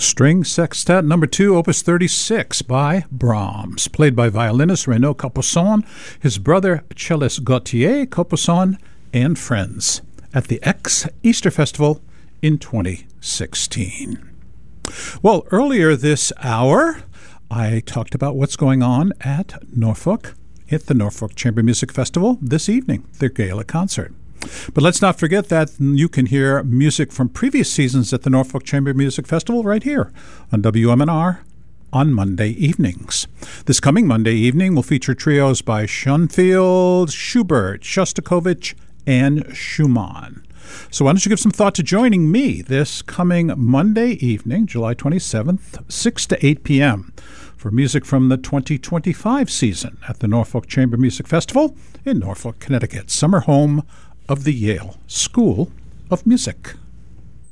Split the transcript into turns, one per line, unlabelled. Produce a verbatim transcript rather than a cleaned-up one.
String Sextet Number two, Opus thirty-six by Brahms, played by violinist Renaud Capuçon, his brother cellist Gauthier Capuçon, and friends at the X Easter Festival in twenty sixteen. Well, earlier this hour, I talked about what's going on at Norfolk, at the Norfolk Chamber Music Festival this evening, their gala concert. But let's not forget that you can hear music from previous seasons at the Norfolk Chamber Music Festival right here on W M N R on Monday evenings. This coming Monday evening will feature trios by Schoenfield, Schubert, Shostakovich, and Schumann. So why don't you give some thought to joining me this coming Monday evening, July twenty-seventh, six to eight p.m., for music from the twenty twenty-five season at the Norfolk Chamber Music Festival in Norfolk, Connecticut, summer home of the Yale School of Music.